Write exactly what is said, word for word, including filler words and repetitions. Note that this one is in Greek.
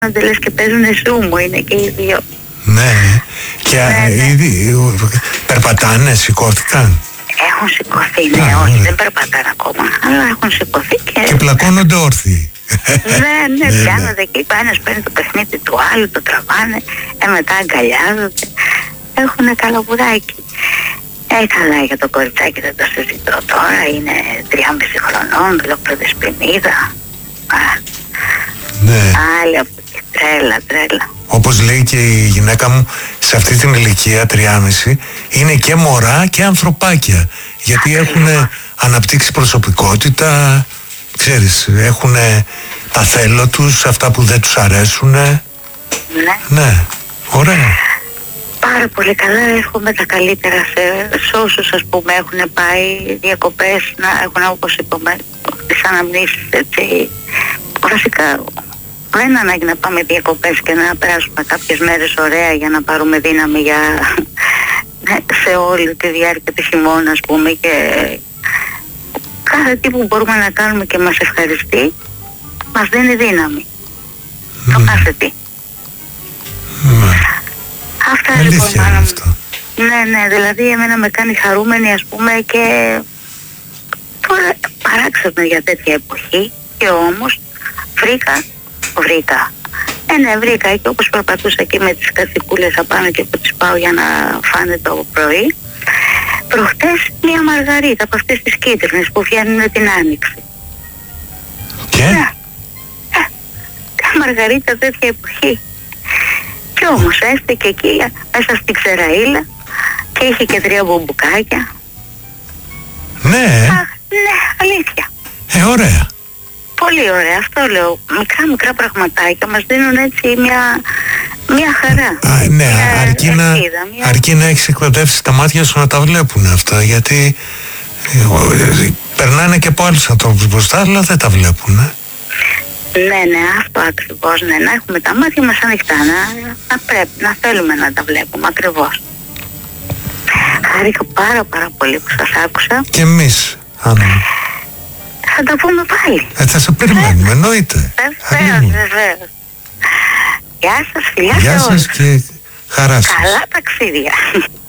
δεν λες και παίζουνε σούμο, είναι και οι δύο. Ναι, και ναι, ναι. ήδη περπατάνε, σηκώθηκαν. Έχουν σηκωθεί, ναι, Α, όχι, ναι. δεν περπατάνε ακόμα, αλλά έχουν σηκωθεί και... Και πλακώνονται όρθιοι. ναι, ναι, πιάνονται εκεί, πάνε, παίρνει το παιχνίδι του άλλου, το τραβάνε, ε, μετά αγκαλιάζονται. Έχουνε καλοπουδάκι. Ε, καλά, για το κοριτσάκι δεν το συζητώ τώρα, είναι τριάμισι χρονών, λοκτοδεσποινίδα. Ναι. Άλλη από εκεί, τρέλα, τρέλα. Όπως λέει και η γυναίκα μου, σε αυτή την ηλικία, τριάμισι, είναι και μωρά και ανθρωπάκια. Γιατί έχουν αναπτύξει προσωπικότητα, ξέρεις, έχουν τα θέλω τους, αυτά που δεν τους αρέσουν. Ναι. Ναι, ωραία. Πάρα πολύ καλά, εύχομαι τα καλύτερα σε, σε όσους, ας πούμε, έχουν πάει διακοπές, να έχουν, όπως είπαμε, τις αναμνήσεις, έτσι. Βασικά, δεν ανάγκη να πάμε διακοπές και να περάσουμε κάποιες μέρες ωραία για να πάρουμε δύναμη για σε όλη τη διάρκεια της χειμώνα, ας πούμε, και κάθε τι που μπορούμε να κάνουμε και μας ευχαριστεί, μας δίνει δύναμη. Mm. Το κάθε τι. Mm. Αυτά αλήθεια λοιπόν, είναι μάνα μου. αυτό. Ναι, ναι, δηλαδή εμένα με κάνει χαρούμενη, ας πούμε, και τώρα παράξενο για τέτοια εποχή, και όμως βρήκα, βρήκα, ε, ναι, βρήκα, και όπως περπατούσα εκεί με τις κατσικούλες απάνω και που τις πάω για να φάνε το πρωί, προχτές μια μαργαρίτα από αυτές τις κίτρινες που βγαίνουν την άνοιξη. Και? Ναι, ε, μαργαρίτα τέτοια εποχή. Και όμως έστεκε εκεί μέσα στην ξεραΐλα και είχε και τρία μπουμπουκάκια. Ναι. Αχ, ναι, αλήθεια. Ε, ωραία. Πολύ ωραία, αυτό λέω. Μικρά μικρά πραγματάκια μας δίνουν έτσι μια, μια χαρά. Α, ναι, μια αρκεί, να, ελπίδα, μια... αρκεί να έχεις εκπαιδεύσει τα μάτια σου να τα βλέπουν αυτά, γιατί ε, ε, περνάνε και από άλλους ανθρώπους μπροστά, αλλά δεν τα βλέπουν. Ε. Ναι, ναι, αυτό ακριβώς, ναι, να έχουμε τα μάτια μας ανοιχτά, να, να πρέπει, να θέλουμε να τα βλέπουμε ακριβώς. Χάρηκα πάρα πάρα πολύ που σας άκουσα. Και εμείς, Άννα. Θα τα πούμε πάλι. Ε, θα σε περιμένουμε, εννοείται. Βεβαίως, βεβαίως. Γεια σας, φιλιά σε όλους. Γεια σας και χαρά σας. Καλά ταξίδια.